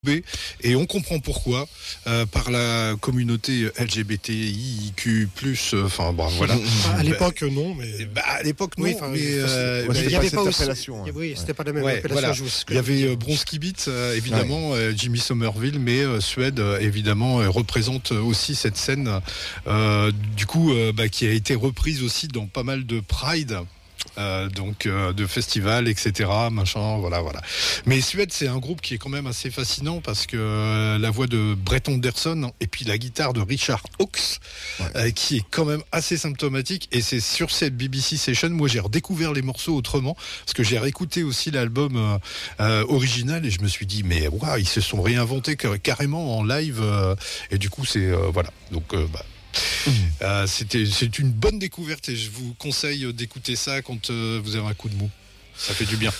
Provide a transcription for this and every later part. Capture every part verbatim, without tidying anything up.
Et on comprend pourquoi euh, par la communauté L G B T I Q plus, enfin euh, bon voilà. À l'époque non, mais bah, à l'époque non, oui, mais euh, ouais, il n'y avait pas aussi. Appellation, hein. Oui, c'était pas la même ouais, appellation. Voilà. Il y avait euh, Bronski Beat, euh, évidemment, ouais. euh, Jimmy Somerville, mais euh, Suède euh, évidemment euh, représente aussi cette scène, euh, du coup, euh, bah, qui a été reprise aussi dans pas mal de Pride. Euh, donc euh, de festivals, et cetera. Machin, voilà, voilà. Mais Suède, c'est un groupe qui est quand même assez fascinant parce que euh, la voix de Brett Anderson et puis la guitare de Richard Hawkes, ouais. euh, qui est quand même assez symptomatique. Et c'est sur cette B B C Session, moi j'ai redécouvert les morceaux autrement parce que j'ai réécouté aussi l'album euh, euh, original et je me suis dit mais waouh, ils se sont réinventés carrément en live euh, et du coup c'est euh, voilà. Donc euh, bah, Mmh. Euh, c'était, c'est une bonne découverte et je vous conseille d'écouter ça quand euh, vous avez un coup de mou. Ça fait du bien.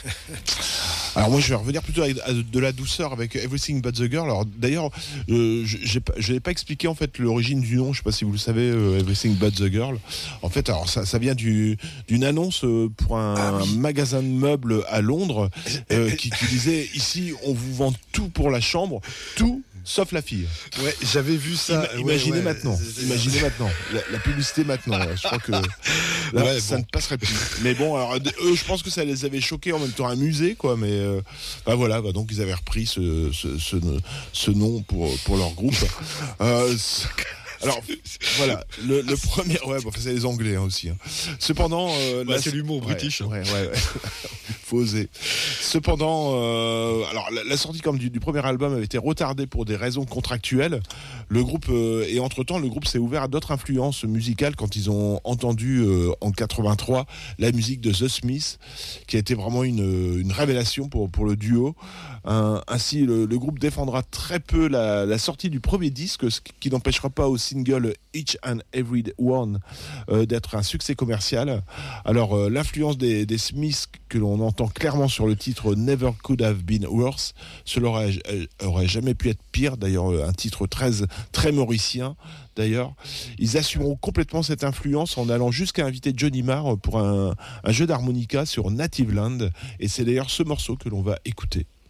Alors moi je vais revenir plutôt avec de la douceur avec Everything But The Girl. Alors d'ailleurs euh, je n'ai pas expliqué en fait l'origine du nom, je ne sais pas si vous le savez, euh, Everything But The Girl. En fait alors ça, ça vient du, d'une annonce pour un, ah oui. magasin de meubles à Londres euh, qui, qui disait ici on vous vend tout pour la chambre, tout sauf la fille. Ouais, j'avais vu ça. Ima- imaginez ouais, ouais, maintenant. c'est... Imaginez maintenant. La, la publicité maintenant. Ouais, je crois que là, ouais, ça bon. ne passerait plus. Mais bon, alors eux, je pense que ça les avait choqués en même temps amusés, quoi. Mais euh, bah voilà, bah donc ils avaient repris ce ce, ce, ce nom pour pour leur groupe. Euh, Alors voilà, le, le premier, ouais, bon, c'est les Anglais hein, aussi. Hein. Cependant, euh, bah, la... c'est l'humour ouais, british. Ouais, ouais, ouais. Faut oser. Cependant, euh, alors la, la sortie comme du, du premier album avait été retardée pour des raisons contractuelles. Le groupe euh, et entre temps, le groupe s'est ouvert à d'autres influences musicales quand ils ont entendu euh, en quatre-vingt-trois la musique de The Smiths, qui a été vraiment une, une révélation pour pour le duo. Un, ainsi, le, le groupe défendra très peu la, la sortie du premier disque, ce qui n'empêchera pas au single Each and Every One euh, d'être un succès commercial. Alors euh, l'influence des, des Smiths que l'on entend clairement sur le titre Never Could Have Been Worse, cela aurait, aurait jamais pu être pire. D'ailleurs un titre très, très mauricien. D'ailleurs, ils assumeront complètement cette influence en allant jusqu'à inviter Johnny Marr pour un, un jeu d'harmonica sur Native Land. Et c'est d'ailleurs ce morceau que l'on va écouter.